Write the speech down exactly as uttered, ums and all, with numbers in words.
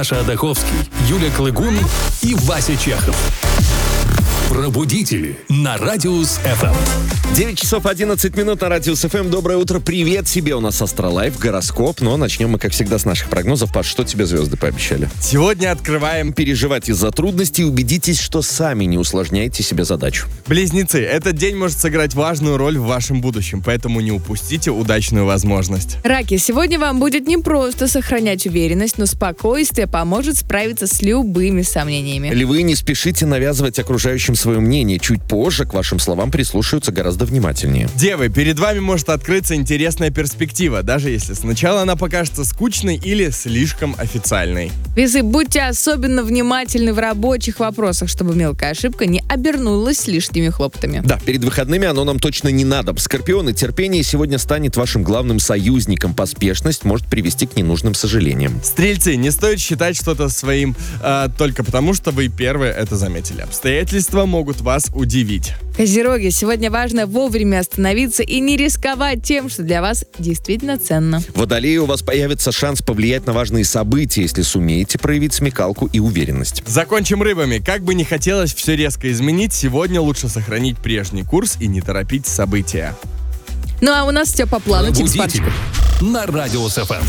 Маша Адаховский, Юля Клыгун и Вася Чехов. Пробудители на Радиус эф эм. девять часов одиннадцать минут на Радиус эф эм. Доброе утро. Привет себе. У нас Астролайф, гороскоп. Но начнем мы, как всегда, с наших прогнозов. Паш, что тебе звезды пообещали? Сегодня открываем... Переживать из-за трудностей, убедитесь, что сами не усложняете себе задачу. Близнецы, этот день может сыграть важную роль в вашем будущем, поэтому не упустите удачную возможность. Раки, сегодня вам будет непросто сохранять уверенность, но спокойствие поможет справиться с любыми сомнениями. Львы, не спешите навязывать окружающим свое мнение. Чуть позже к вашим словам прислушаются гораздо внимательнее. Девы, перед вами может открыться интересная перспектива, даже если сначала она покажется скучной или слишком официальной. Весы, будьте особенно внимательны в рабочих вопросах, чтобы мелкая ошибка не обернулась лишними хлопотами. Да, перед выходными оно нам точно не надо. Скорпионы, терпение сегодня станет вашим главным союзником. Поспешность может привести к ненужным сожалениям. Стрельцы, не стоит считать что-то своим э, только потому, что вы первые это заметили. Обстоятельства могут вас удивить. Козероги, сегодня важно вовремя остановиться и не рисковать тем, что для вас действительно ценно. Водолеи, у вас появится шанс повлиять на важные события, если сумеете проявить смекалку и уверенность. Закончим рыбами. Как бы не хотелось все резко изменить, сегодня лучше сохранить прежний курс и не торопить события. Ну а у нас все по плану. Пробудители на Радиус эф эм.